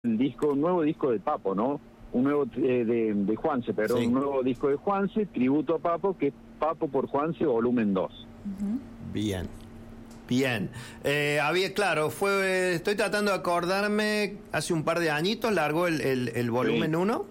un nuevo disco de Papo, ¿no? Un nuevo de Juanse, pero Sí. un nuevo disco de Juanse, tributo a Papo, que es Papo por Juanse, volumen 2. Bien. Bien. Claro, estoy tratando de acordarme, hace un par de añitos largó el volumen 1.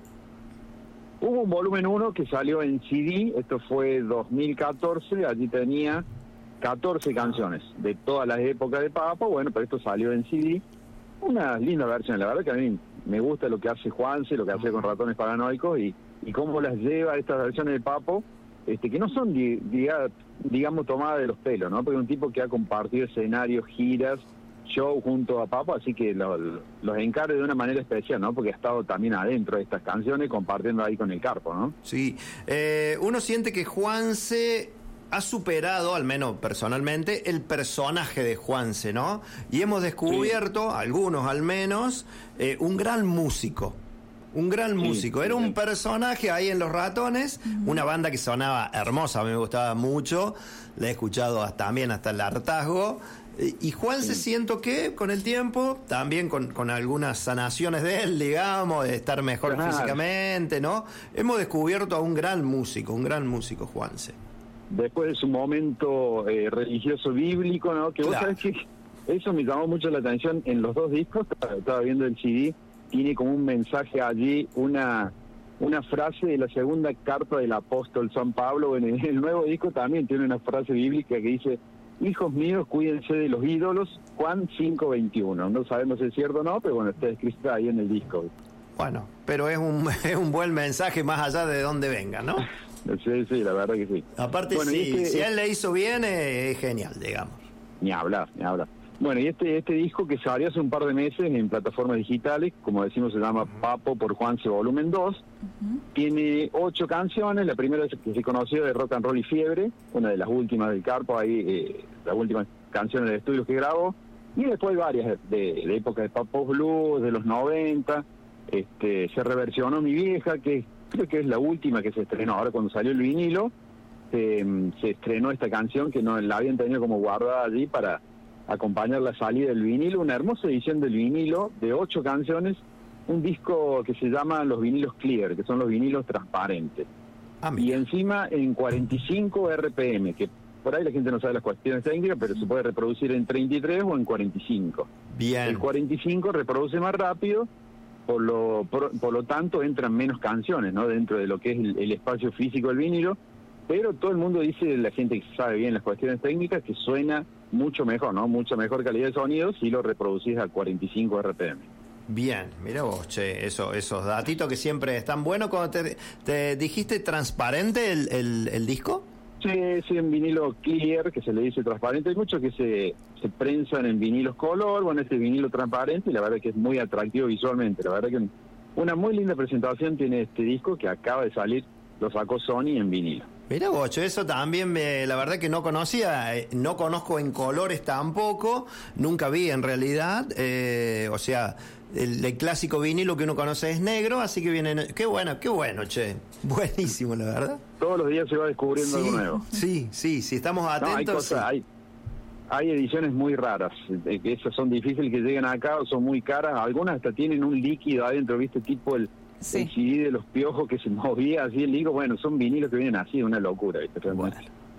Hubo un volumen 1 que salió en CD, esto fue 2014, allí tenía 14 canciones de todas las épocas de Papo, bueno, pero esto salió en CD. Una linda versión, la verdad que a mí me gusta lo que hace Juanse, lo que hace con Ratones Paranoicos y cómo las lleva estas versiones de Papo, que no son, digamos, tomadas de los pelos, ¿no? Porque es un tipo que ha compartido escenarios, giras, show junto a Papo, así que los encarga de una manera especial, ¿no? Porque ha estado también adentro de estas canciones compartiendo ahí con el Carpo, ¿no? Sí. Uno siente que Juanse ha superado, al menos personalmente, el personaje de Juanse, ¿no? Y hemos descubierto, algunos al menos, un gran músico. Un gran músico. Era un personaje ahí en Los Ratones, una banda que sonaba hermosa, a mí me gustaba mucho, la he escuchado también hasta el hartazgo. Y Juanse siento que con el tiempo, también con algunas sanaciones de él, digamos, de estar mejor físicamente, ¿no? Hemos descubierto a un gran músico, Juanse. Después de su momento religioso bíblico, ¿no? Que vos sabés que eso me llamó mucho la atención en los dos discos, estaba viendo el CD, tiene como un mensaje allí, una frase de la segunda carta del apóstol San Pablo. En el nuevo disco también tiene una frase bíblica que dice: hijos míos, cuídense de los ídolos, Juan 5:21. No sabemos si es cierto o no, pero bueno, está escrito ahí en el disco. Bueno, pero es un buen mensaje más allá de dónde venga, ¿no? Sí, la verdad que sí. Aparte, bueno, si a él le hizo bien, es genial, digamos. Ni hablar. Bueno, y este disco que salió hace un par de meses en plataformas digitales, como decimos, se llama Papo por Juanse volumen 2, tiene 8 canciones. La primera que se conoció de Rock and Roll y Fiebre, una de las últimas del Carpo, ahí las últimas canciones de estudios que grabó, y después varias de época de Papo Blues, de los 90, se reversionó Mi Vieja, que creo que es la última que se estrenó. Ahora cuando salió el vinilo, se estrenó esta canción que no la habían tenido como guardada allí para acompañar la salida del vinilo, una hermosa edición del vinilo de 8 canciones, un disco que se llama los vinilos clear, que son los vinilos transparentes. Y encima en 45 RPM, que por ahí la gente no sabe las cuestiones técnicas, pero se puede reproducir en 33 o en 45. Bien. El 45 reproduce más rápido, por lo tanto entran menos canciones, ¿no? Dentro de lo que es el espacio físico del vinilo, pero todo el mundo dice, la gente que sabe bien las cuestiones técnicas, que suena mucho mejor, ¿no? Mucha mejor calidad de sonido si lo reproducís a 45 RPM. Bien, mira vos, che, esos datitos que siempre están buenos. Cuando te dijiste transparente el disco. Sí, en vinilo clear, que se le dice transparente. Hay muchos que se prensan en vinilos color, bueno, este vinilo transparente, y la verdad que es muy atractivo visualmente. La verdad que una muy linda presentación tiene este disco que acaba de salir, lo sacó Sony en vinilo. Mira vos, eso también la verdad que no conocía, no conozco en colores tampoco, nunca vi en realidad, o sea, el clásico vinilo que uno conoce es negro, así que viene, qué bueno, che, buenísimo la verdad. Todos los días se va descubriendo algo nuevo. Sí, estamos atentos. No, hay ediciones muy raras, que esas son difíciles que lleguen acá, o son muy caras, algunas hasta tienen un líquido adentro, ¿viste? Tipo el CD de los Piojos que se movía así el líquido. Bueno, son vinilos que vienen así, una locura, ¿viste? Bueno,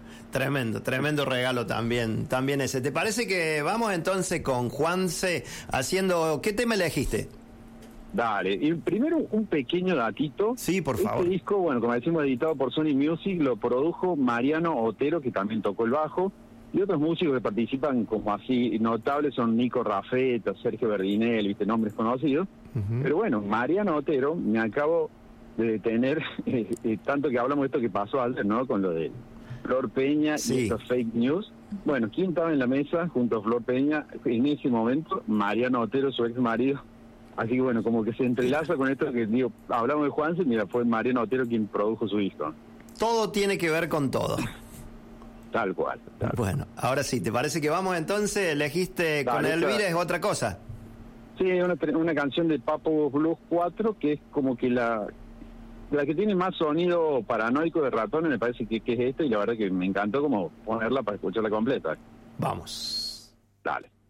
tremendo regalo también ese. ¿Te parece que vamos entonces con Juanse haciendo... ¿Qué tema elegiste? Dale, y primero un pequeño datito. Sí, por favor. Este disco, bueno, como decimos, editado por Sony Music, lo produjo Mariano Otero, que también tocó el bajo, y otros músicos que participan como así notables son Nico Rafeta, Sergio Verdinel, ¿viste? Nombres conocidos. Pero bueno, Mariano Otero, me acabo de detener, tanto que hablamos de esto que pasó ayer, ¿no? Con lo de Flor Peña y estas fake news. Bueno, ¿quién estaba en la mesa junto a Flor Peña en ese momento? Mariano Otero, su ex marido. Así que bueno, como que se entrelaza con esto que digo, hablamos de Juanse, mira, fue Mariano Otero quien produjo su disco. Todo tiene que ver con todo. Tal cual. Bueno, ahora sí, ¿te parece que vamos entonces? Elegiste con Elvira, es otra cosa. Sí, una canción de Papo Blues 4, que es como que la que tiene más sonido paranoico de Ratones, me parece que es esta, y la verdad que me encantó como ponerla para escucharla completa. Vamos. Dale.